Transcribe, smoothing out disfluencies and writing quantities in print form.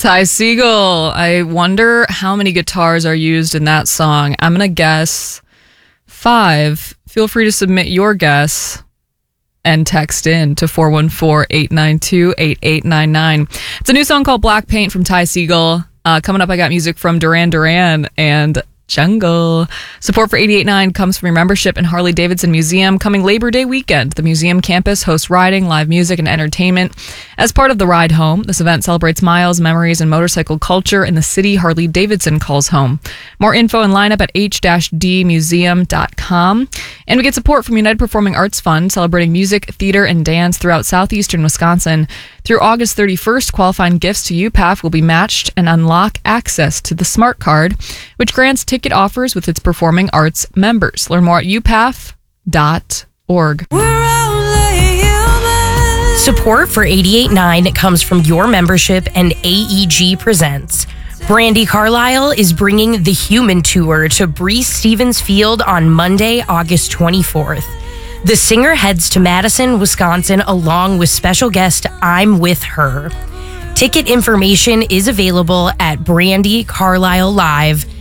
Ty Segall. I wonder how many guitars are used in that song. I'm going to guess 5. Feel free to submit your guess and text in to 414-892-8899. It's a new song called Black Paint from Ty Segall. Coming up, I got music from Duran Duran and Jungle. Support for 88.9 comes from your membership in Harley-Davidson Museum. Coming Labor Day weekend, the museum campus hosts riding, live music, and entertainment. As part of the Ride Home, this event celebrates miles, memories, and motorcycle culture in the city Harley-Davidson calls home. More info and lineup at h-dmuseum.com. And we get support from United Performing Arts Fund, celebrating music, theater, and dance throughout southeastern Wisconsin. Through August 31st, qualifying gifts to UPAF will be matched and unlock access to the Smart Card, which grants ticket offers with its performing arts members. Learn more at upaf.org. Support for 88.9 comes from your membership and AEG Presents. Brandi Carlile is bringing the Human Tour to Breese Stevens Field on Monday, August 24th. The singer heads to Madison, Wisconsin, along with special guest I'm With Her. Ticket information is available at brandycarlisle.live